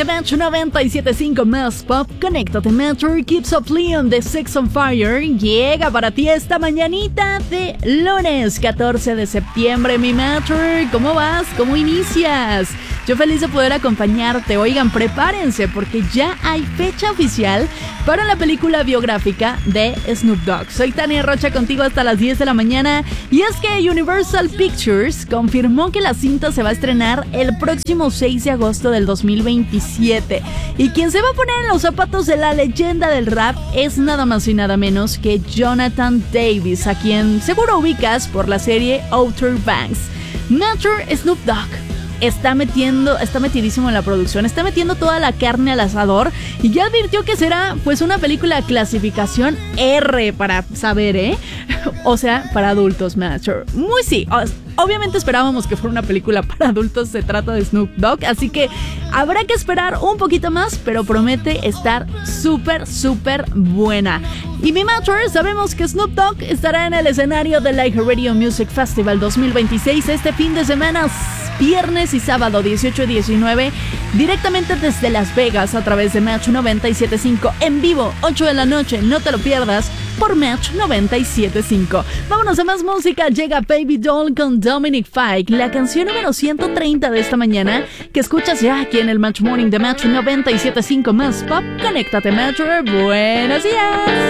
de Match 97.5 más Pop. Conéctate, Matcher. Keeps of Leon de Sex on Fire llega para ti esta mañanita de lunes 14 de septiembre, mi Matcher. ¿Cómo vas? ¿Cómo inicias? Yo feliz de poder acompañarte. Oigan, prepárense porque ya hay fecha oficial para la película biográfica de Snoop Dogg. Soy Tania Rocha contigo hasta las 10 de la mañana. Y es que Universal Pictures confirmó que la cinta se va a estrenar el próximo 6 de agosto del 2027. Y quien se va a poner en los zapatos de la leyenda del rap es nada más y nada menos que Jonathan Davis, a quien seguro ubicas por la serie Outer Banks. Nature Snoop Dogg está metidísimo en la producción, está metiendo toda la carne al asador y ya advirtió que será pues una película clasificación R para saber, o sea, para adultos, Mature. Muy sí, obviamente esperábamos que fuera una película para adultos, se trata de Snoop Dogg, así que habrá que esperar un poquito más, pero promete estar súper buena. Y mi Mature, sabemos que Snoop Dogg estará en el escenario del iHeartRadio Music Festival 2026 este fin de semana, viernes y sábado 18 y 19, directamente desde Las Vegas a través de Match 97.5 en vivo, 8 de la noche, no te lo pierdas por Match 97.5. Vámonos a más música, llega Baby Doll con Dominic Fike, la canción número 130 de esta mañana, que escuchas ya aquí en el Match Morning de Match 97.5 más Pop. Conéctate, Matcher, buenos días.